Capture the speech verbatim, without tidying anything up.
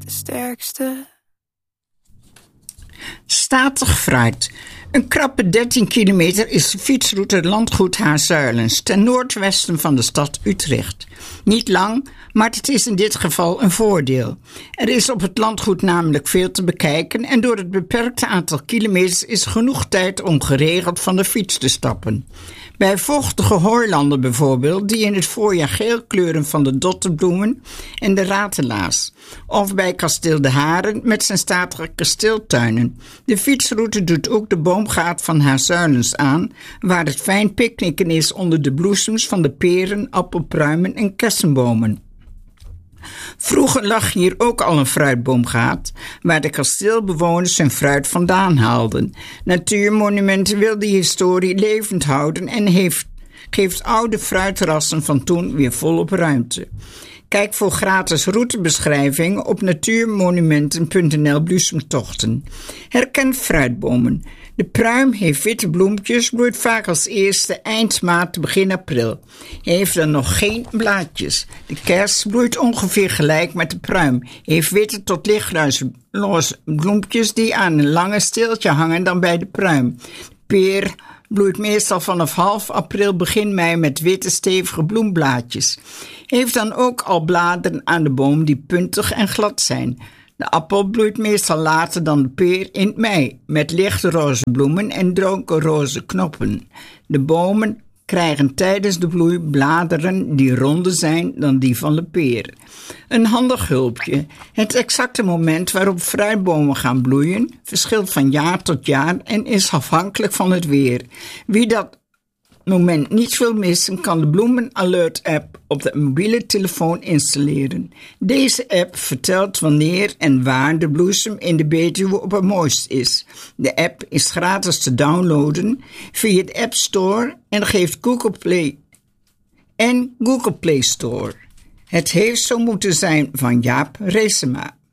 de sterkste. Statig fruit. Een krappe dertien kilometer is de fietsroute Landgoed Haarzuilens, ten noordwesten van de stad Utrecht. Niet lang, maar het is in dit geval een voordeel. Er is op het landgoed namelijk veel te bekijken en door het beperkte aantal kilometers is genoeg tijd om geregeld van de fiets te stappen. Bij vochtige hooilanden bijvoorbeeld, die in het voorjaar geel kleuren van de dotterbloemen en de ratelaars. Of bij kasteel De Haren met zijn statige kasteeltuinen. De fietsroute doet ook de boomgaard van Haarzuilens aan, waar het fijn picknicken is onder de bloesems van de peren, appelpruimen en kersenbomen. Vroeger lag hier ook al een fruitboomgaard, waar de kasteelbewoners hun fruit vandaan haalden. Natuurmonumenten wil die historie levend houden en heeft, geeft oude fruitrassen van toen weer volop ruimte. Kijk voor gratis routebeschrijving op natuurmonumenten punt n l bloesemtochten. Herken fruitbomen. De pruim heeft witte bloempjes, bloeit vaak als eerste eind maart, begin april. Heeft dan nog geen blaadjes. De kers bloeit ongeveer gelijk met de pruim. Heeft witte tot lichtgruze bloempjes die aan een lange steeltje hangen dan bij de pruim. De peer bloeit meestal vanaf half april, begin mei met witte stevige bloemblaadjes. Heeft dan ook al bladeren aan de boom die puntig en glad zijn. De appel bloeit meestal later dan de peer in mei, met lichtroze bloemen en donkerroze knoppen. De bomen krijgen tijdens de bloei bladeren die ronder zijn dan die van de peer. Een handig hulpje. Het exacte moment waarop fruitbomen gaan bloeien verschilt van jaar tot jaar en is afhankelijk van het weer. Wie dat moment niet wil missen, kan de Bloemen Alert app op de mobiele telefoon installeren. Deze app vertelt wanneer en waar de bloesem in de Betuwe op het mooist is. De app is gratis te downloaden via de App Store en geeft Google Play en Google Play Store. Het heeft zo moeten zijn van Jaap Reesema.